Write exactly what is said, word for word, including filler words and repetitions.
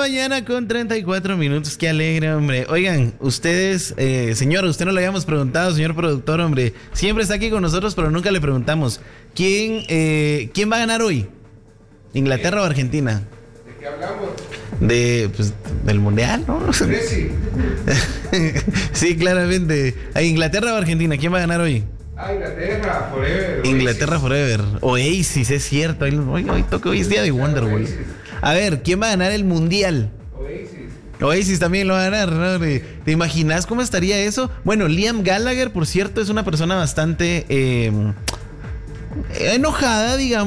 mañana con treinta y cuatro minutos. Qué alegre, hombre. Oigan, ustedes, eh, señor, usted no le habíamos preguntado, señor productor, hombre. Siempre está aquí con nosotros, pero nunca le preguntamos. ¿Quién, eh, ¿quién va a ganar hoy? ¿Inglaterra o Argentina? ¿De qué hablamos? De, pues, del mundial, ¿no? Messi. Sí, claramente. ¿A Inglaterra o Argentina? ¿Quién va a ganar hoy? Ah, Inglaterra, forever. Inglaterra Oasis. forever. Oasis, es cierto. Hoy, hoy, hoy toca, hoy es día de Wonderwall. Oasis. A ver, ¿quién va a ganar el mundial? Oasis. Oasis también lo va a ganar, ¿no? ¿Te imaginas cómo estaría eso? Bueno, Liam Gallagher, por cierto, es una persona bastante eh, enojada, digamos.